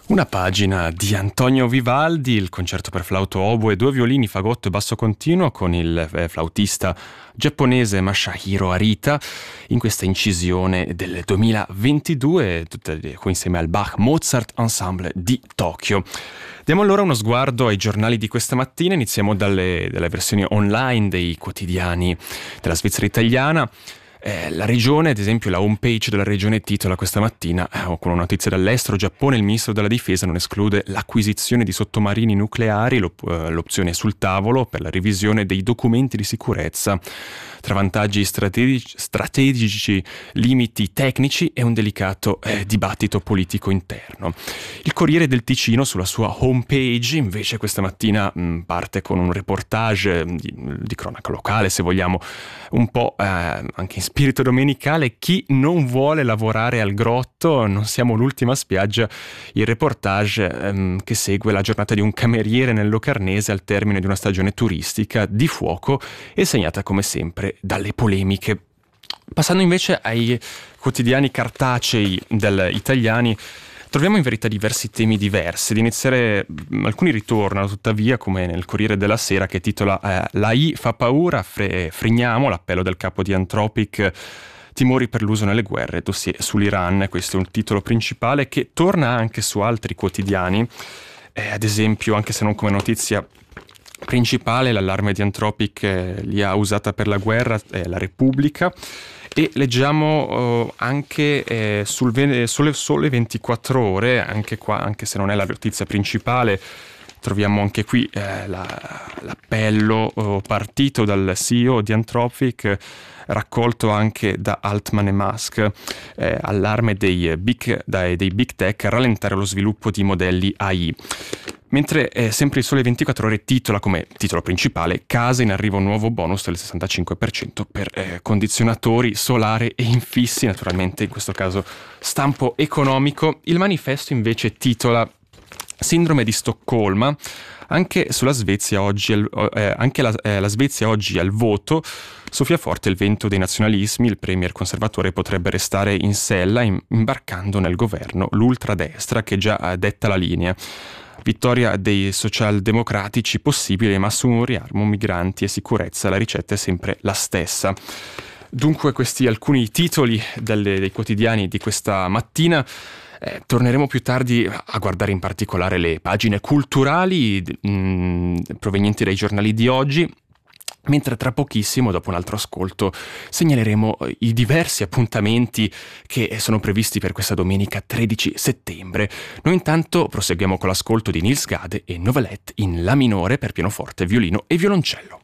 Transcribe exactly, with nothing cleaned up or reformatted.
Una pagina di Antonio Vivaldi, il concerto per flauto, oboe, due violini, fagotto e basso continuo con il eh, flautista giapponese Masahiro Arita in questa incisione del duemilaventidue, tutte qui insieme al Bach Mozart Ensemble di Tokyo. Diamo allora uno sguardo ai giornali di questa mattina, iniziamo dalle, dalle versioni online dei quotidiani della Svizzera italiana. Eh, la regione, ad esempio la homepage della regione titola questa mattina eh, con una notizia dall'estero: Giappone, il ministro della difesa non esclude l'acquisizione di sottomarini nucleari, l'op- eh, l'opzione è sul tavolo per la revisione dei documenti di sicurezza. Tra vantaggi strategici, strategici limiti tecnici e un delicato eh, dibattito politico interno. Il Corriere del Ticino sulla sua homepage invece questa mattina mh, parte con un reportage di, di cronaca locale, se vogliamo, un po' eh, anche in spirito domenicale. Chi non vuole lavorare al grotto, non siamo l'ultima spiaggia, il reportage ehm, che segue la giornata di un cameriere nel Locarnese al termine di una stagione turistica di fuoco e segnata come sempre dalle polemiche. Passando invece ai quotidiani cartacei del, italiani, troviamo in verità diversi temi diversi. Ad iniziare, alcuni ritornano tuttavia, come nel Corriere della Sera che titola eh, La I fa paura, fre- freniamo, l'appello del capo di Anthropic, timori per l'uso nelle guerre, dossier sull'Iran. Questo è un titolo principale che torna anche su altri quotidiani, eh, ad esempio, anche se non come notizia principale, l'allarme di Anthropic eh, li ha usata per la guerra, eh, la Repubblica. E leggiamo uh, anche eh, sul ve- sole, sole ventiquattro ore, anche qua, anche se non è la notizia principale, troviamo anche qui eh, la, l'appello uh, partito dal C E O di Anthropic, raccolto anche da Altman e Musk, eh, allarme dei big, dai, dei big tech a rallentare lo sviluppo di modelli A I. Mentre eh, sempre il Sole ventiquattro Ore titola come titolo principale: Casa in arrivo un nuovo bonus del sessantacinque per cento per eh, condizionatori, solare e infissi, naturalmente in questo caso stampo economico. Il Manifesto invece titola Sindrome di Stoccolma. Anche sulla Svezia oggi, eh, anche la, eh, la Svezia oggi al voto, soffia forte il vento dei nazionalismi, il premier conservatore potrebbe restare in sella in, imbarcando nel governo l'ultradestra che già detta la linea. Vittoria dei socialdemocratici possibile, ma su un riarmo migranti e sicurezza la ricetta è sempre la stessa. Dunque questi alcuni titoli delle, dei quotidiani di questa mattina. Eh, torneremo più tardi a guardare in particolare le pagine culturali mh, provenienti dai giornali di oggi, mentre tra pochissimo, dopo un altro ascolto, segnaleremo i diversi appuntamenti che sono previsti per questa domenica tredici settembre. Noi intanto proseguiamo con l'ascolto di Nils Gade e Novelette in La minore per pianoforte, violino e violoncello.